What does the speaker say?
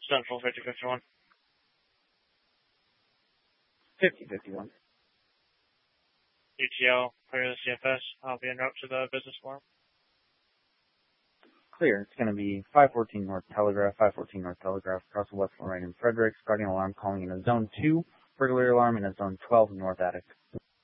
Central 5051. 5051. UTL, clear the CFS. I'll be en route to the business forum. Clear. It's going to be 514 North Telegraph, 514 North Telegraph, across the West Lorraine in Fredericks. Guardian alarm calling in a Zone 2. Burglary alarm in a Zone 12 North Attic.